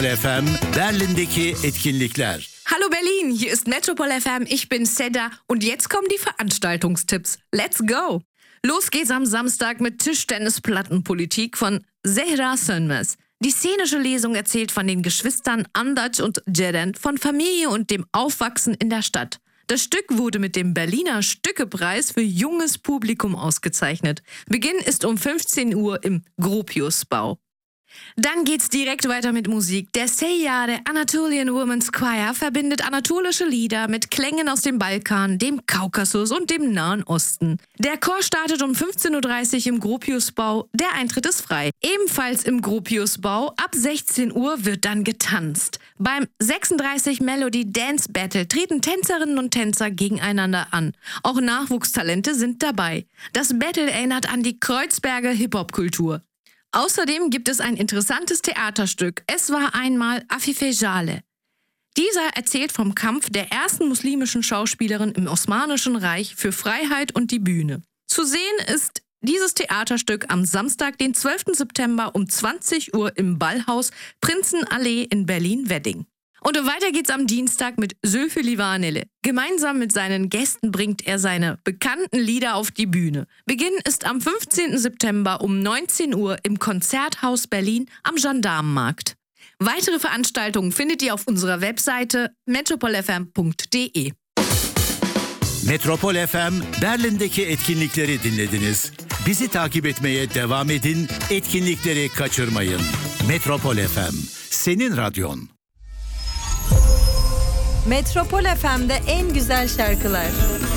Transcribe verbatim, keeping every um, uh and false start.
F M Berlin'deki etkinlikler. Hallo Berlin, hier ist Metropol F M, ich bin Seda und jetzt kommen die Veranstaltungstipps. Let's go! Los geht's am Samstag mit Tischtennisplattenpolitik von Zehra Sönmez. Die szenische Lesung erzählt von den Geschwistern Andaç und Ceren, von Familie und dem Aufwachsen in der Stadt. Das Stück wurde mit dem Berliner Stückepreis für junges Publikum ausgezeichnet. Beginn ist um fünfzehn Uhr im Gropiusbau. Dann geht's direkt weiter mit Musik. Der Seyyare Anatolian Women's Choir verbindet anatolische Lieder mit Klängen aus dem Balkan, dem Kaukasus und dem Nahen Osten. Der Chor startet um fünfzehn Uhr dreißig im Gropiusbau. Der Eintritt ist frei. Ebenfalls im Gropiusbau ab sechzehn Uhr wird dann getanzt. Beim sechsunddreißig Melody Dance Battle treten Tänzerinnen und Tänzer gegeneinander an. Auch Nachwuchstalente sind dabei. Das Battle erinnert an die Kreuzberger Hip-Hop-Kultur. Außerdem gibt es ein interessantes Theaterstück. Es war einmal Afife Jale. Dieser erzählt vom Kampf der ersten muslimischen Schauspielerin im Osmanischen Reich für Freiheit und die Bühne. Zu sehen ist dieses Theaterstück am Samstag, den zwölften September um zwanzig Uhr im Ballhaus Prinzenallee in Berlin-Wedding. Und weiter geht's am Dienstag mit Zülfü Livaneli. Gemeinsam mit seinen Gästen bringt er seine bekannten Lieder auf die Bühne. Beginn ist am fünfzehnten September um neunzehn Uhr im Konzerthaus Berlin am Gendarmenmarkt. Weitere Veranstaltungen findet ihr auf unserer Webseite metropol f m punkt d e. Metropol F M Berlin'deki etkinlikleri dinlediniz. Bizi takip etmeye devam edin, etkinlikleri kaçırmayın. Metropol F M, senin radyon. Metropol F M'de en güzel şarkılar.